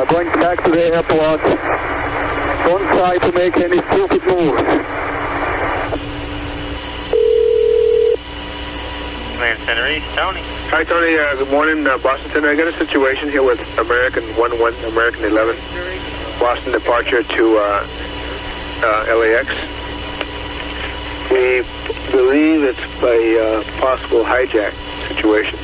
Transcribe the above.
Going back to the airport. Don't try to make any stupid moves. Command Center East, Tony. Hi, Tony. Good morning, Boston Center. I got a situation here with American 11, American 11. Boston departure to LAX. We believe it's by possible hijack situation.